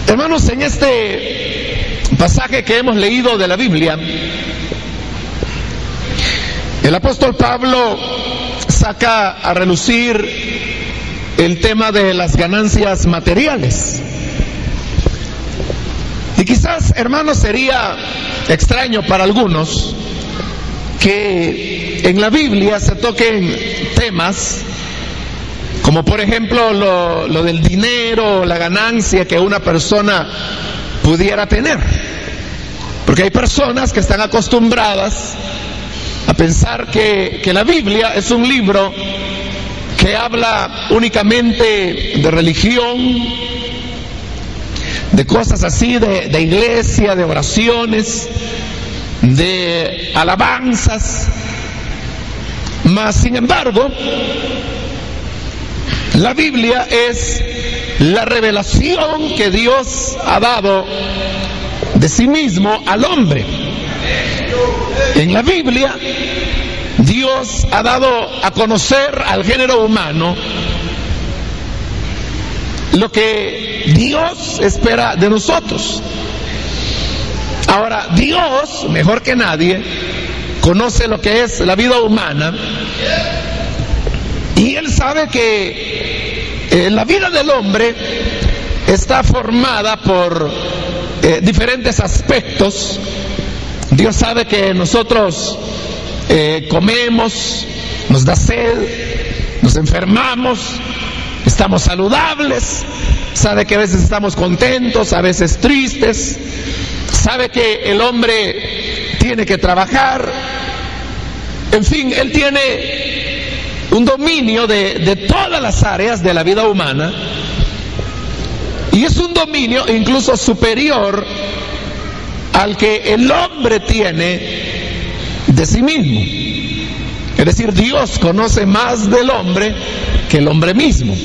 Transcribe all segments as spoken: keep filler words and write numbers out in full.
Hermanos, en este pasaje que hemos leído de la Biblia, el apóstol Pablo saca a relucir el tema de las ganancias materiales. Y quizás, hermanos, sería extraño para algunos que en la Biblia se toquen temas como por ejemplo lo, lo del dinero, la ganancia que una persona pudiera tener. Porque hay personas que están acostumbradas a pensar que, que la Biblia es un libro que habla únicamente de religión, de cosas así, de, de iglesia, de oraciones, de alabanzas. Mas, sin embargo, la Biblia es la revelación que Dios ha dado de sí mismo al hombre. En la Biblia, Dios ha dado a conocer al género humano lo que Dios espera de nosotros. Ahora, Dios, mejor que nadie, conoce lo que es la vida humana, y Él sabe que eh, la vida del hombre está formada por eh, diferentes aspectos. Dios sabe que nosotros eh, comemos, nos da sed, nos enfermamos, estamos saludables, sabe que a veces estamos contentos, a veces tristes, sabe que el hombre tiene que trabajar, en fin, Él tiene un dominio de, de todas las áreas de la vida humana, y es un dominio incluso superior al que el hombre tiene de sí mismo. Es decir, Dios conoce más del hombre que el hombre mismo.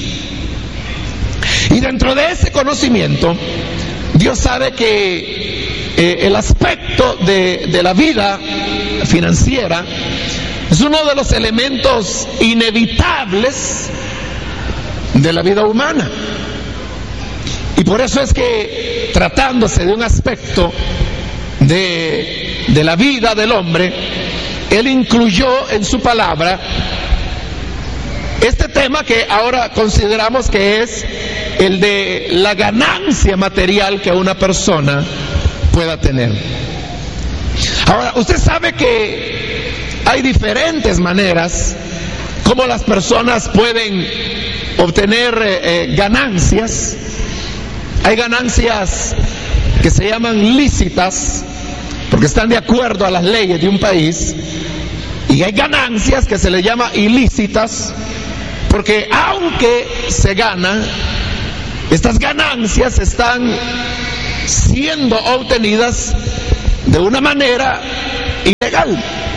Y dentro de ese conocimiento, Dios sabe que eh, el aspecto de, de la vida financiera es uno de los elementos inevitables de la vida humana. Y por eso es que, tratándose de un aspecto de, de la vida del hombre, Él incluyó en su palabra este tema que ahora consideramos que es el de la ganancia material que una persona pueda tener. Ahora, usted sabe que hay diferentes maneras como las personas pueden obtener eh, eh, ganancias. Hay ganancias que se llaman lícitas, porque están de acuerdo a las leyes de un país, y hay ganancias que se le llama ilícitas, porque aunque se ganan, estas ganancias están siendo obtenidas de una manera ilegal.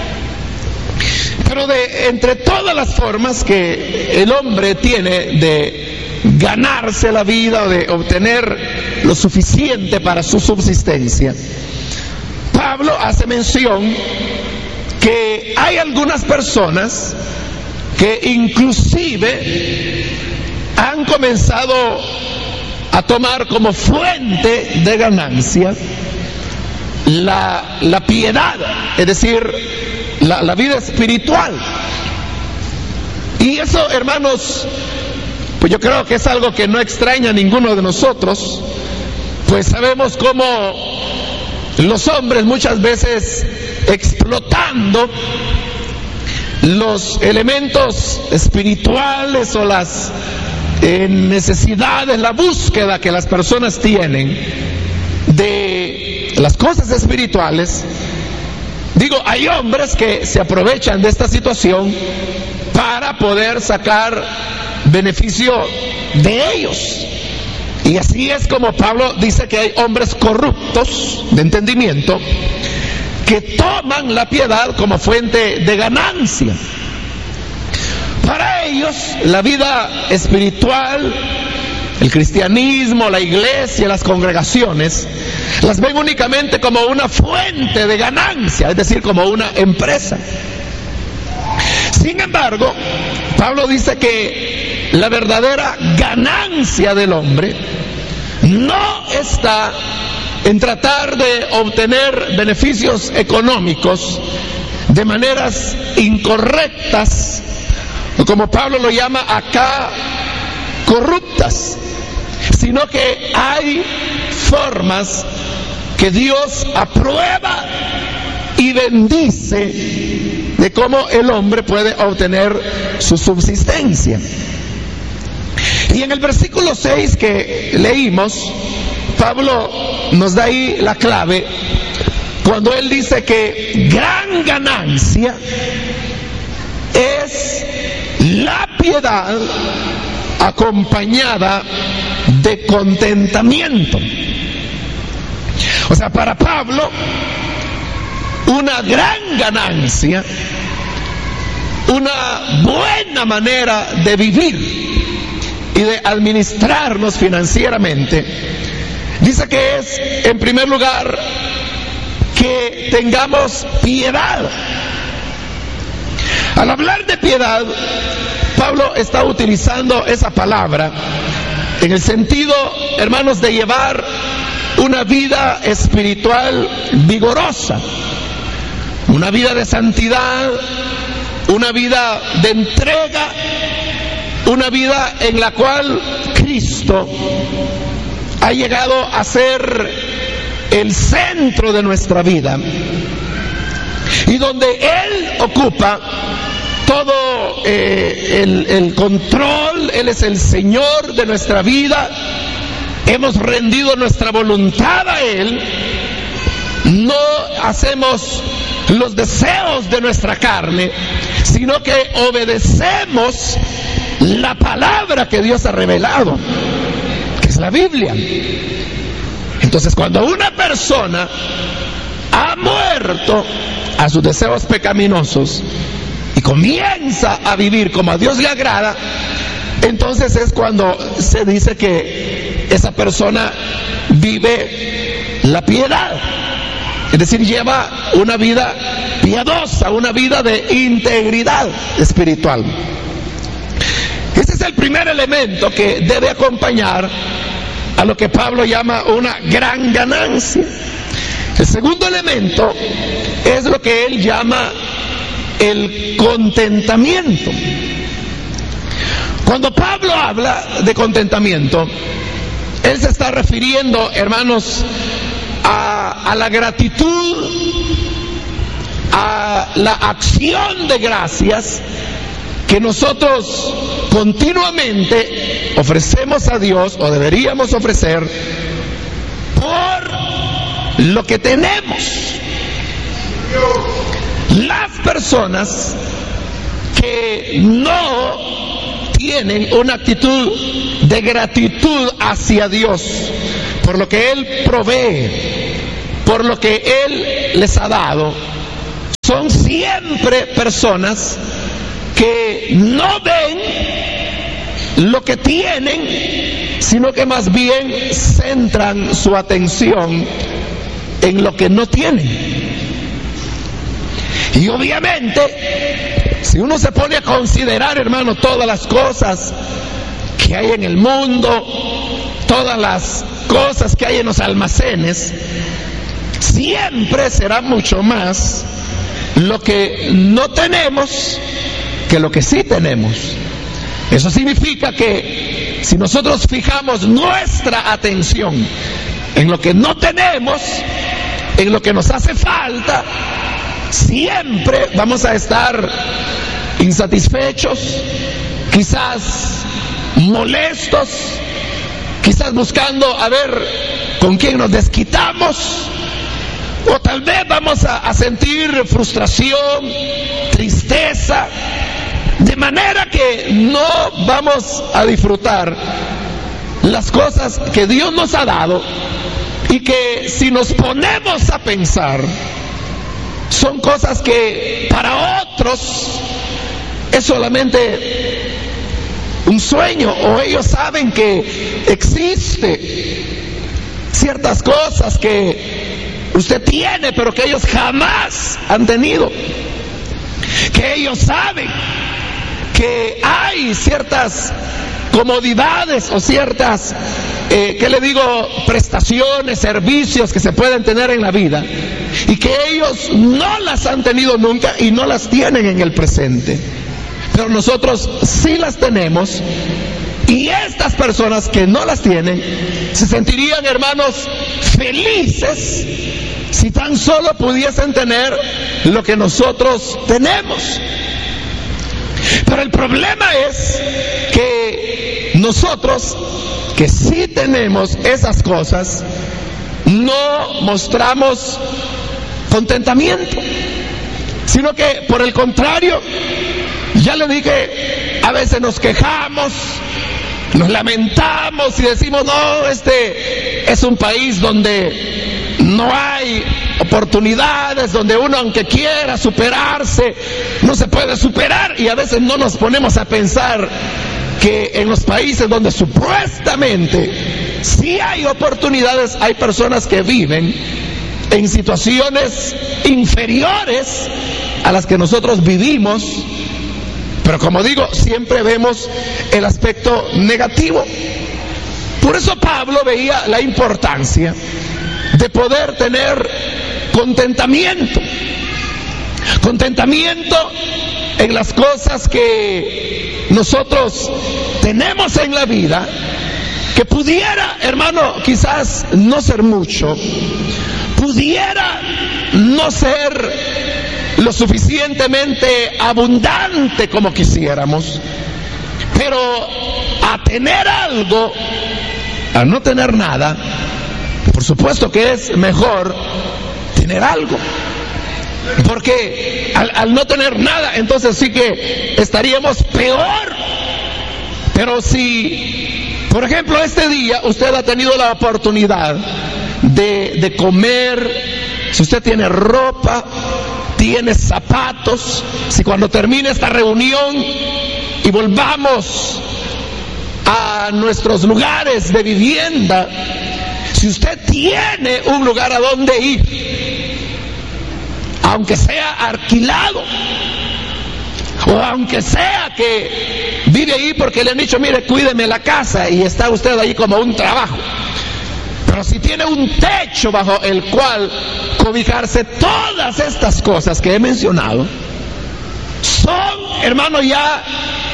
Pero de entre todas las formas que el hombre tiene de ganarse la vida o de obtener lo suficiente para su subsistencia, Pablo hace mención que hay algunas personas que inclusive han comenzado a tomar como fuente de ganancia la, la piedad, es decir, la, la vida espiritual. Y eso, hermanos, pues yo creo que es algo que no extraña a ninguno de nosotros, pues sabemos cómo los hombres muchas veces, explotando los elementos espirituales o las eh, necesidades, la búsqueda que las personas tienen de las cosas espirituales, digo, hay hombres que se aprovechan de esta situación para poder sacar beneficio de ellos. Y así es como Pablo dice que hay hombres corruptos de entendimiento que toman la piedad como fuente de ganancia. Para ellos, la vida espiritual, el cristianismo, la iglesia, las congregaciones, las ven únicamente como una fuente de ganancia, es decir, como una empresa. Sin embargo, Pablo dice que la verdadera ganancia del hombre no está en tratar de obtener beneficios económicos de maneras incorrectas, o como Pablo lo llama acá, corruptas, sino que hay formas que Dios aprueba y bendice de cómo el hombre puede obtener su subsistencia. Y en el versículo seis que leímos, Pablo nos da ahí la clave cuando él dice que gran ganancia es la piedad acompañada de contentamiento. O sea, para Pablo, una gran ganancia, una buena manera de vivir y de administrarnos financieramente, dice que es, en primer lugar, que tengamos piedad. Al hablar de piedad, Pablo está utilizando esa palabra en el sentido, hermanos, de llevar una vida espiritual vigorosa, una vida de santidad, una vida de entrega, una vida en la cual Cristo ha llegado a ser el centro de nuestra vida y donde Él ocupa todo eh, el, el control. Él es el Señor de nuestra vida. Hemos rendido nuestra voluntad a Él. No hacemos los deseos de nuestra carne, sino que obedecemos la palabra que Dios ha revelado, que es la Biblia. Entonces, cuando una persona ha muerto a sus deseos pecaminosos y comienza a vivir como a Dios le agrada, entonces es cuando se dice que esa persona vive la piedad, es decir, lleva una vida piadosa, una vida de integridad espiritual. Ese es el primer elemento que debe acompañar a lo que Pablo llama una gran ganancia. El segundo elemento es lo que él llama el contentamiento. Cuando Pablo habla de contentamiento, él se está refiriendo, hermanos, a, a la gratitud, a la acción de gracias que nosotros continuamente ofrecemos a Dios, o deberíamos ofrecer, por lo que tenemos. Las personas que no tienen una actitud de gratitud hacia Dios por lo que Él provee, por lo que Él les ha dado, son siempre personas que no ven lo que tienen, sino que más bien centran su atención en lo que no tienen. Y obviamente, si uno se pone a considerar, hermano, todas las cosas que hay en el mundo, todas las cosas que hay en los almacenes, siempre será mucho más lo que no tenemos que lo que sí tenemos. Eso significa que si nosotros fijamos nuestra atención en lo que no tenemos, en lo que nos hace falta, siempre vamos a estar insatisfechos, quizás molestos, quizás buscando a ver con quién nos desquitamos, o tal vez vamos a, a sentir frustración, tristeza, de manera que no vamos a disfrutar las cosas que Dios nos ha dado, y que si nos ponemos a pensar, son cosas que para otros es solamente un sueño, o ellos saben que existe ciertas cosas que usted tiene pero que ellos jamás han tenido, que ellos saben que hay ciertas comodidades o ciertas eh, ¿qué le digo? Prestaciones, servicios que se pueden tener en la vida y que ellos no las han tenido nunca y no las tienen en el presente. Pero nosotros sí las tenemos, y estas personas que no las tienen se sentirían, hermanos, felices si tan solo pudiesen tener lo que nosotros tenemos. Pero el problema es que nosotros, que sí tenemos esas cosas, no mostramos contentamiento, sino que por el contrario, ya le dije, a veces nos quejamos, nos lamentamos y decimos, no, este es un país donde no hay oportunidades, donde uno, aunque quiera superarse, no se puede superar. Y a veces no nos ponemos a pensar que en los países donde supuestamente sí hay oportunidades, hay personas que viven en situaciones inferiores a las que nosotros vivimos. Pero como digo, siempre vemos el aspecto negativo. Por eso Pablo veía la importancia de poder tener contentamiento. Contentamiento en las cosas que nosotros tenemos en la vida, que pudiera, hermano, quizás no ser mucho, pudiera no ser lo suficientemente abundante como quisiéramos, pero a tener algo, a no tener nada, por supuesto que es mejor tener algo, porque al, al no tener nada, entonces sí que estaríamos peor. Pero si, por ejemplo, este día usted ha tenido la oportunidad de, de comer, si usted tiene ropa, tiene zapatos, si cuando termine esta reunión y volvamos a nuestros lugares de vivienda, si usted tiene un lugar a donde ir, aunque sea alquilado, o aunque sea que vive ahí porque le han dicho, mire, cuídeme la casa, y está usted ahí como un trabajo, pero si tiene un techo bajo el cual cobijarse, todas estas cosas que he mencionado son, hermano, ya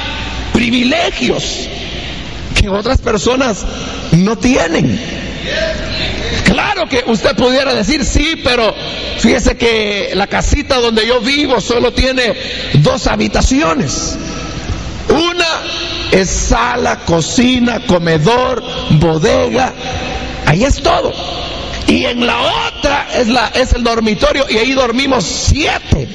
privilegios que otras personas no tienen. Claro que usted pudiera decir, sí, pero fíjese que la casita donde yo vivo solo tiene dos habitaciones. Una es sala, cocina, comedor, bodega, ahí es todo. Y en la otra es, la, es el dormitorio, y ahí dormimos siete,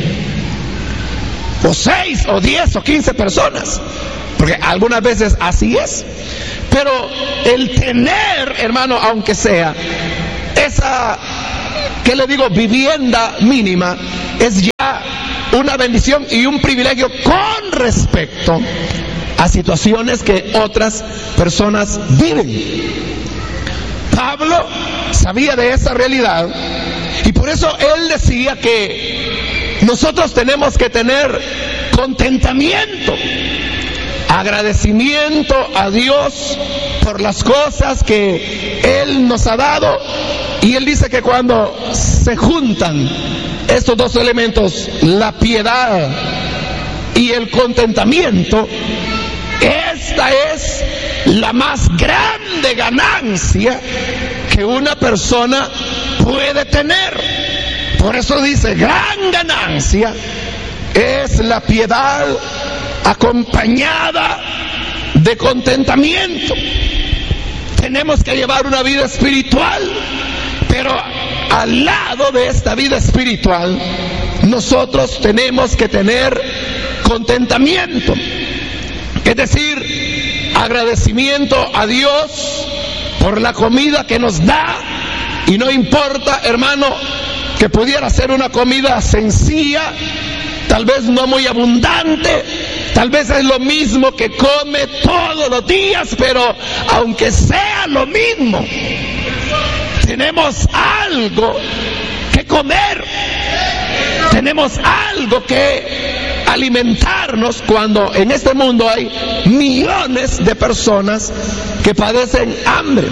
o seis, o diez, o quince personas, porque algunas veces así es. Pero el tener, hermano, aunque sea esa, ¿qué le digo?, vivienda mínima, es ya una bendición y un privilegio con respecto a situaciones que otras personas viven. Pablo sabía de esa realidad, y por eso él decía que nosotros tenemos que tener contentamiento, agradecimiento a Dios por las cosas que Él nos ha dado. Y Él dice que cuando se juntan estos dos elementos, la piedad y el contentamiento, esta es la más grande ganancia que una persona puede tener. Por eso dice, gran ganancia es la piedad acompañada de contentamiento. Tenemos que llevar una vida espiritual, pero al lado de esta vida espiritual, nosotros tenemos que tener contentamiento, es decir, agradecimiento a Dios por la comida que nos da, y no importa, hermano, que pudiera ser una comida sencilla, tal vez no muy abundante, tal vez es lo mismo que come todos los días, pero aunque sea lo mismo, tenemos algo que comer, tenemos algo que alimentarnos cuando en este mundo hay millones de personas que padecen hambre.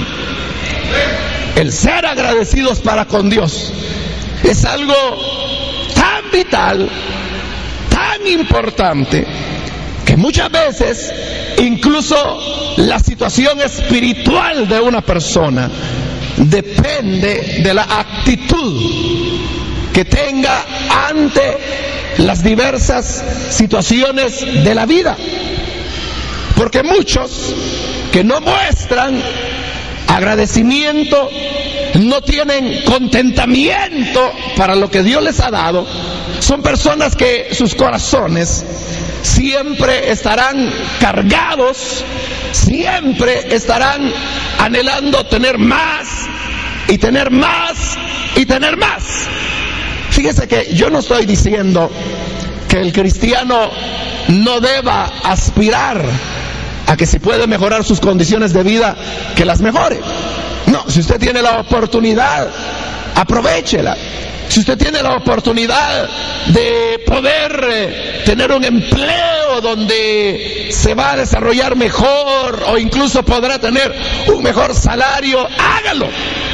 El ser agradecidos para con Dios es algo tan vital, tan importante, que muchas veces incluso la situación espiritual de una persona depende de la actitud que tenga ante las diversas situaciones de la vida. Porque muchos que no muestran agradecimiento, no tienen contentamiento para lo que Dios les ha dado, son personas que sus corazones siempre estarán cargados, siempre estarán anhelando tener más y tener más y tener más. Fíjese que yo no estoy diciendo que el cristiano no deba aspirar a que si puede mejorar sus condiciones de vida, que las mejore. No, si usted tiene la oportunidad, aprovéchela. Si usted tiene la oportunidad de poder eh, tener un empleo donde se va a desarrollar mejor o incluso podrá tener un mejor salario, hágalo.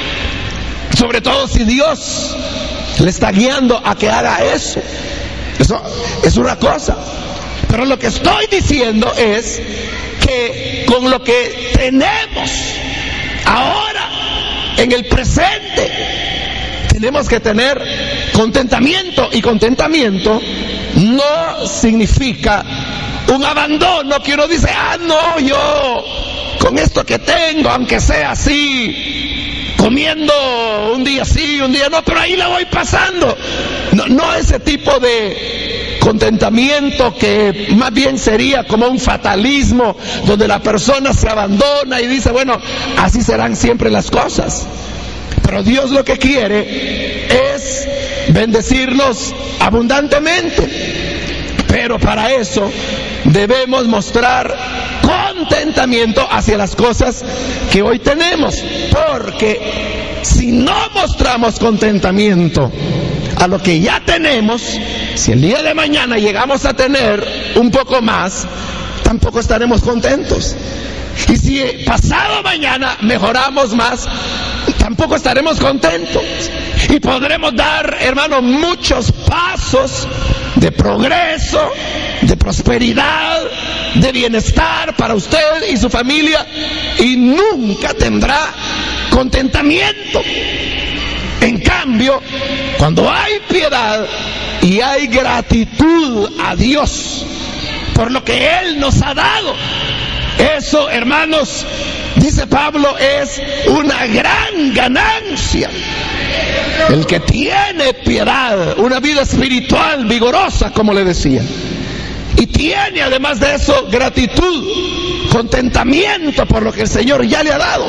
Sobre todo si Dios le está guiando a que haga eso. Eso es una cosa. Pero lo que estoy diciendo es que con lo que tenemos ahora, en el presente, tenemos que tener contentamiento. Y contentamiento no significa un abandono que uno dice, ah, no, yo con esto que tengo, aunque sea así, comiendo un día sí, un día no, pero ahí la voy pasando. No, no ese tipo de contentamiento que más bien sería como un fatalismo, donde la persona se abandona y dice, bueno, así serán siempre las cosas. Pero Dios lo que quiere es bendecirnos abundantemente. Pero para eso debemos mostrar contentamiento hacia las cosas que hoy tenemos. Porque si no mostramos contentamiento a lo que ya tenemos, si el día de mañana llegamos a tener un poco más, tampoco estaremos contentos. Y si pasado mañana mejoramos más, tampoco estaremos contentos. Y podremos dar, hermano, muchos pasos de progreso, de prosperidad, de bienestar para usted y su familia, y nunca tendrá contentamiento. En cambio, cuando hay piedad y hay gratitud a Dios por lo que Él nos ha dado, eso, hermanos, dice Pablo, es una gran ganancia. El que tiene piedad, una vida espiritual vigorosa, como le decía, y tiene además de eso gratitud, contentamiento por lo que el Señor ya le ha dado,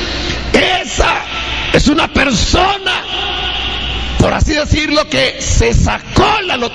esa es una persona, por así decirlo, que se sacó la lotería.